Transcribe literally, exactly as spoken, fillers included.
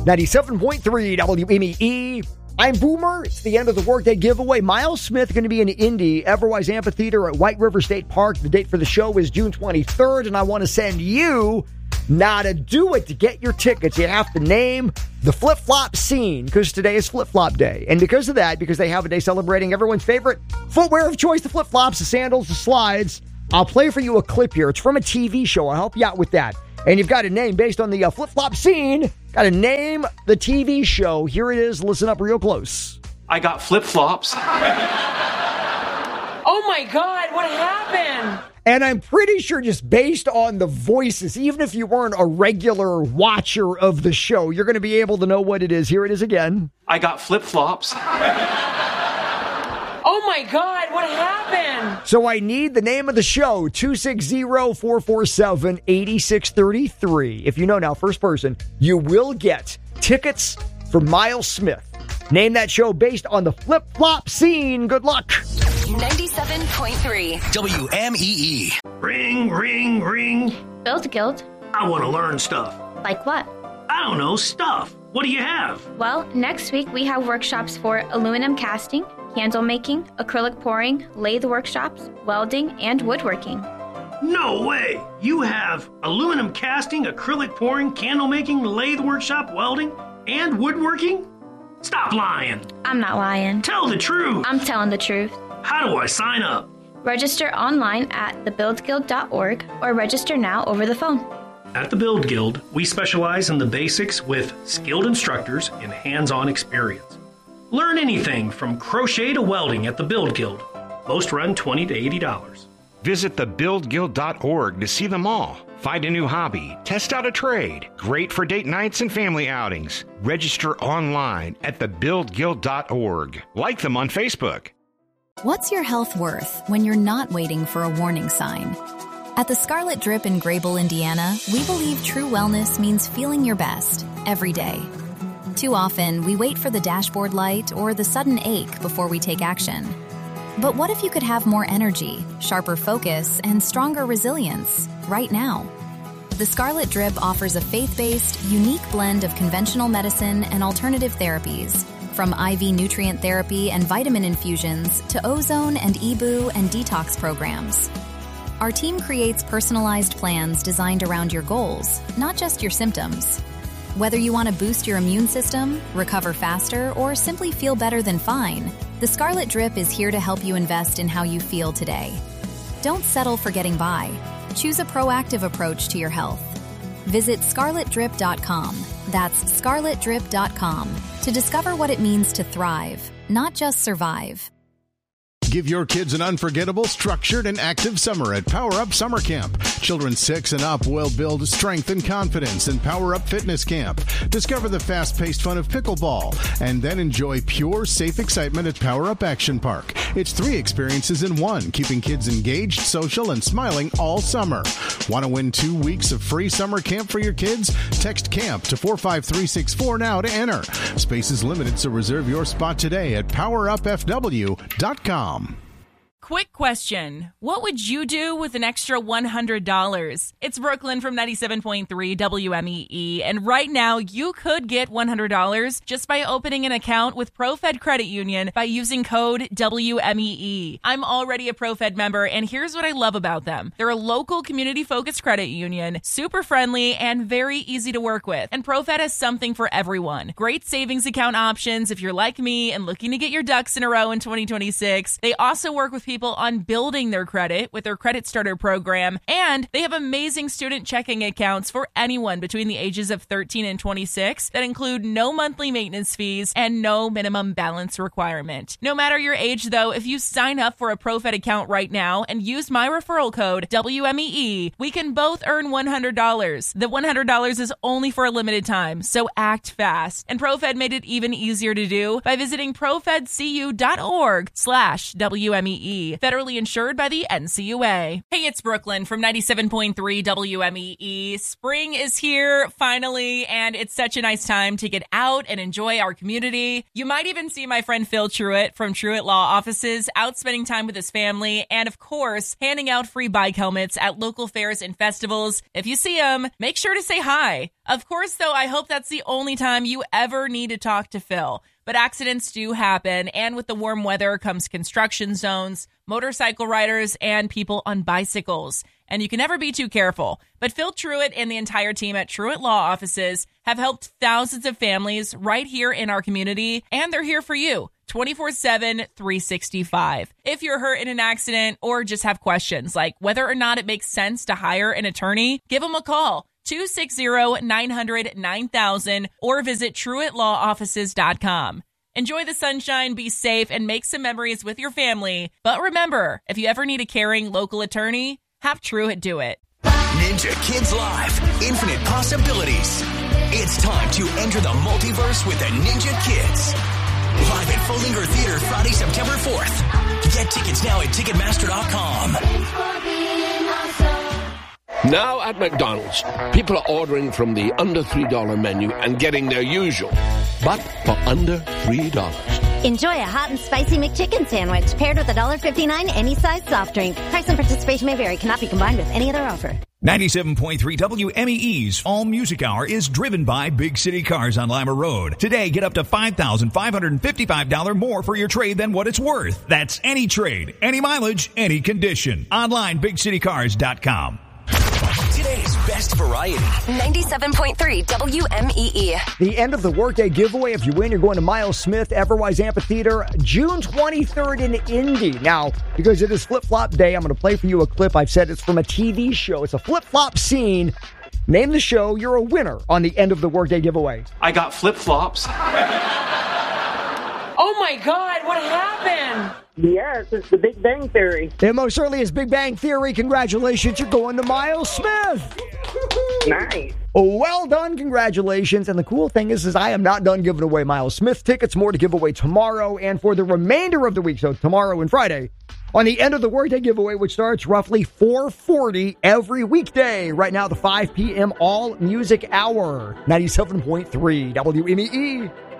ninety-seven point three W M E E. I'm Boomer. It's the end of the workday giveaway. Miles Smith going to be in Indy, Everwise Amphitheater at White River State Park. The date for the show is June twenty-third, and I want to send you, now to do it, to get your tickets, you have to name the flip-flop scene, because today is flip-flop day. And because of that, because they have a day celebrating everyone's favorite footwear of choice, the flip-flops, the sandals, the slides, I'll play for you a clip here. It's from a T V show. I'll help you out with that. And you've got a name based on the uh, flip-flop scene. Got to name the T V show. Here it is. Listen up real close. I got flip-flops. Oh, my God. What happened? And I'm pretty sure just based on the voices, even if you weren't a regular watcher of the show, you're going to be able to know what it is. Here it is again. I got flip-flops. Oh, my God. What happened? So I need the name of the show, two six zero, four four seven, eight six three three. If you know now, first person, you will get tickets for Miles Smith. Name that show based on the flip-flop scene. Good luck. ninety-seven point three W M E E. Ring, ring, ring. Build Guild. I want to learn stuff. Like what? I don't know, stuff. What do you have? Well, next week we have workshops for aluminum casting, candle making, acrylic pouring, lathe workshops, welding, and woodworking. No way! You have aluminum casting, acrylic pouring, candle making, lathe workshop, welding, and woodworking? Stop lying. I'm not lying. Tell the truth. I'm telling the truth. How do I sign up? Register online at the build guild dot org or register now over the phone. At the Build Guild, we specialize in the basics with skilled instructors and hands-on experience. Learn anything from crochet to welding at the Build Guild. Most run twenty to eighty dollars. Visit the build guild dot org to see them all. Find a new hobby, test out a trade. Great for date nights and family outings. Register online at the build guild dot org. Like them on Facebook. What's your health worth when you're not waiting for a warning sign? At the Scarlet Drip in Grable, Indiana, we believe true wellness means feeling your best every day. Too often, we wait for the dashboard light or the sudden ache before we take action. But what if you could have more energy, sharper focus, and stronger resilience right now? The Scarlet Drip offers a faith-based, unique blend of conventional medicine and alternative therapies, from I V nutrient therapy and vitamin infusions to ozone and E B U and detox programs. Our team creates personalized plans designed around your goals, not just your symptoms. Whether you want to boost your immune system, recover faster, or simply feel better than fine, the Scarlet Drip is here to help you invest in how you feel today. Don't settle for getting by. Choose a proactive approach to your health. Visit scarlet drip dot com. That's scarlet drip dot com to discover what it means to thrive, not just survive. Give your kids an unforgettable, structured, and active summer at Power Up Summer Camp. Children six and up will build strength and confidence in Power Up Fitness Camp. Discover the fast-paced fun of pickleball, and then enjoy pure, safe excitement at Power Up Action Park. It's three experiences in one, keeping kids engaged, social, and smiling all summer. Want to win two weeks of free summer camp for your kids? Text CAMP to four five three six four now to enter. Space is limited, so reserve your spot today at power up f w dot com. Quick question. What would you do with an extra one hundred dollars? It's Brooklyn from ninety-seven point three W M E E, and right now you could get one hundred dollars just by opening an account with ProFed Credit Union by using code W M E E. I'm already a ProFed member, and here's what I love about them. They're a local community-focused credit union, super friendly, and very easy to work with. And ProFed has something for everyone. Great savings account options if you're like me and looking to get your ducks in a row in twenty twenty-six. They also work with people people on building their credit with their Credit Starter program, and they have amazing student checking accounts for anyone between the ages of thirteen and twenty-six that include no monthly maintenance fees and no minimum balance requirement. No matter your age, though, if you sign up for a ProFed account right now and use my referral code W M E E, we can both earn one hundred dollars. The one hundred dollars is only for a limited time, so act fast. And ProFed made it even easier to do by visiting profedcu.org slash WMEE. Federally insured by the N C U A. Hey, it's Brooklyn from ninety-seven point three W M E E. Spring is here, finally, and it's such a nice time to get out and enjoy our community. You might even see my friend Phil Truitt from Truitt Law Offices out spending time with his family and, of course, handing out free bike helmets at local fairs and festivals. If you see him, make sure to say hi. Of course, though, I hope that's the only time you ever need to talk to Phil. But accidents do happen, and with the warm weather comes construction zones, motorcycle riders, and people on bicycles. And you can never be too careful. But Phil Truitt and the entire team at Truitt Law Offices have helped thousands of families right here in our community, and they're here for you twenty-four seven, three sixty-five. If you're hurt in an accident or just have questions like whether or not it makes sense to hire an attorney, give them a call. two six zero, nine hundred, nine thousand or visit Truitt Law Offices dot com. Enjoy the sunshine, be safe, and make some memories with your family. But remember, if you ever need a caring local attorney, have Truitt do it. Ninja Kids Live, infinite possibilities. It's time to enter the multiverse with the Ninja Kids. Live at Follinger Theater Friday, September fourth. Get tickets now at Ticketmaster dot com. Now at McDonald's, people are ordering from the under three dollar menu and getting their usual, but for under three dollars. Enjoy a hot and spicy McChicken sandwich paired with a one dollar fifty-nine any size soft drink. Price and participation may vary. Cannot be combined with any other offer. ninety-seven point three W M E E's Fall Music Hour is driven by Big City Cars on Lima Road. Today, get up to five thousand five hundred fifty-five dollars more for your trade than what it's worth. That's any trade, any mileage, any condition. Online, big city cars dot com. Today's best variety. ninety-seven point three W M E E. The end of the workday giveaway. If you win, you're going to Miles Smith, Everwise Amphitheater, June twenty-third in Indy. Now, because it is flip-flop day, I'm going to play for you a clip. I've said it's from a T V show. It's a flip-flop scene. Name the show. You're a winner on the end of the workday giveaway. I got flip-flops. Oh my God, what happened? Yes, it's the Big Bang Theory. It most certainly is Big Bang Theory. Congratulations, you're going to Miles Smith. Nice. Well done, congratulations. And the cool thing is, is I am not done giving away Miles Smith tickets. More to give away tomorrow and for the remainder of the week. So tomorrow and Friday on the end of the workday giveaway, which starts roughly four forty every weekday. Right now, the five p.m. All Music Hour, ninety-seven point three W M E E.